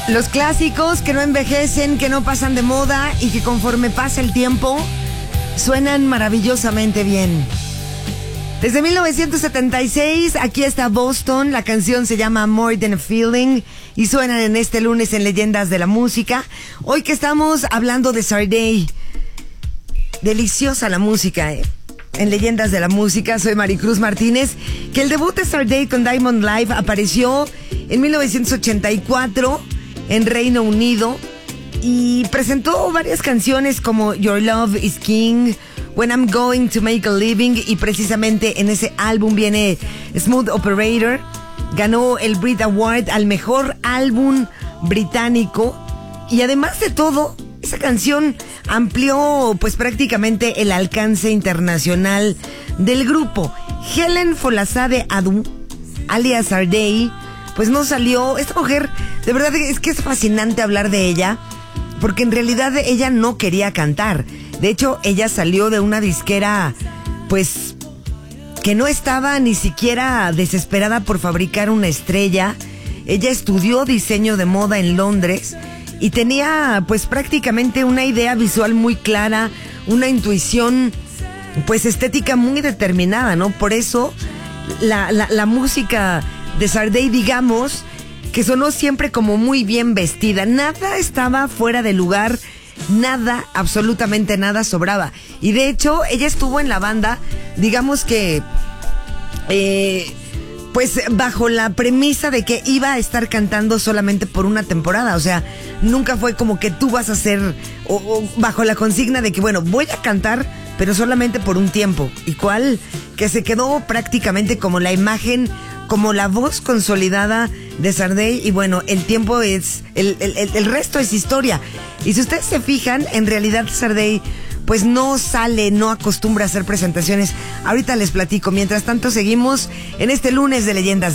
Los clásicos que no envejecen, que no pasan de moda y que conforme pasa el tiempo suenan maravillosamente bien. Desde 1976, aquí está Boston, la canción se llama More Than a Feeling y suenan en este lunes en Leyendas de la Música. Hoy que estamos hablando de Sade, deliciosa la música, En Leyendas de la Música, soy Maricruz Martínez, que el debut de Sade con Diamond Live apareció en 1984 en Reino Unido y presentó varias canciones como Your Love is King, When I'm Going to Make a Living, y precisamente en ese álbum viene Smooth Operator. Ganó el Brit Award al mejor álbum británico y además de todo, esa canción amplió pues prácticamente el alcance internacional del grupo. Helen Folasade Adu, alias Sade, pues no salió. Esta mujer, de verdad es que es fascinante hablar de ella, porque en realidad ella no quería cantar. De hecho, ella salió de una disquera, pues, que no estaba ni siquiera desesperada por fabricar una estrella. Ella estudió diseño de moda en Londres y tenía, pues, prácticamente una idea visual muy clara, una intuición, pues, estética muy determinada, ¿no? Por eso, la música de Sade, digamos, que sonó siempre como muy bien vestida. Nada estaba fuera de lugar, nada, absolutamente nada sobraba. Y de hecho, ella estuvo en la banda, digamos que, pues bajo la premisa de que iba a estar cantando solamente por una temporada. O sea, nunca fue como que tú vas a hacer, o bajo la consigna de que, bueno, voy a cantar, pero solamente por un tiempo. Y cuál, que se quedó prácticamente como la imagen, como la voz consolidada de Sade. Y bueno, el tiempo es, el resto es historia. Y si ustedes se fijan, en realidad Sade pues no sale, no acostumbra a hacer presentaciones. Ahorita les platico. Mientras tanto, seguimos en este lunes de Leyendas.